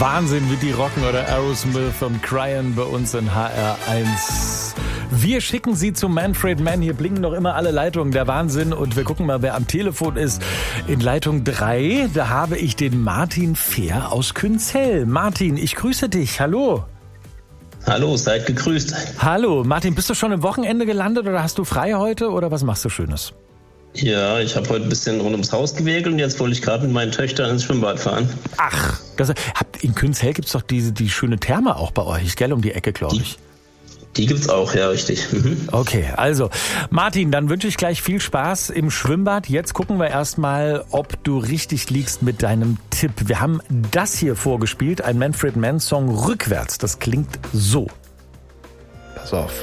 Wahnsinn, wie die rocken oder Aerosmith und Cryin' bei uns in HR1. Wir schicken Sie zu Manfred Mann. Hier blinken noch immer alle Leitungen. Der Wahnsinn. Und wir gucken mal, wer am Telefon ist. In Leitung 3, da habe ich den Martin Fehr aus Künzell. Martin, ich grüße dich. Hallo. Hallo, seid gegrüßt. Hallo. Martin, bist du schon am Wochenende gelandet oder hast du frei heute oder was machst du Schönes? Ja, ich habe heute ein bisschen rund ums Haus gewirkelt und jetzt wollte ich gerade mit meinen Töchtern ins Schwimmbad fahren. Ach, in Künzell gibt's doch die schöne Therme auch bei euch, gell, um die Ecke, glaube ich. Die gibt's auch, ja, richtig. Okay, also Martin, dann wünsche ich gleich viel Spaß im Schwimmbad. Jetzt gucken wir erstmal, ob du richtig liegst mit deinem Tipp. Wir haben das hier vorgespielt, ein Manfred Mann Song rückwärts. Das klingt so. Pass auf.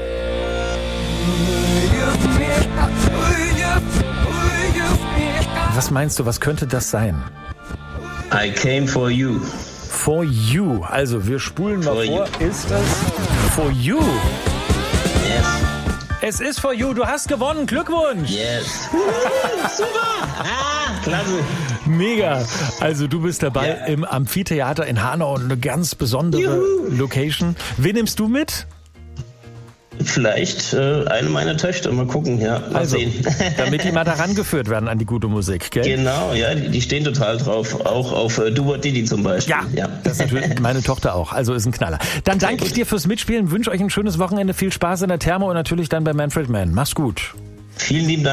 Was meinst du, was könnte das sein? I came for you. For you. Also wir spulen mal vor. Ist das For you? Yes. Es ist For you. Du hast gewonnen. Glückwunsch. Yes. Super. Klasse. Mega. Also du bist dabei im Amphitheater in Hanau und eine ganz besondere Location. Wen nimmst du mit? Vielleicht eine meiner Töchter, mal gucken, ja, mal sehen. Damit die mal daran geführt werden an die gute Musik, gell? Genau, ja, die stehen total drauf, auch auf Du What Didi zum Beispiel. Ja, das ist natürlich meine Tochter auch, also ist ein Knaller. Dann danke ich dir fürs Mitspielen, wünsche euch ein schönes Wochenende, viel Spaß in der Therme und natürlich dann bei Manfred Mann. Mach's gut. Vielen lieben Dank.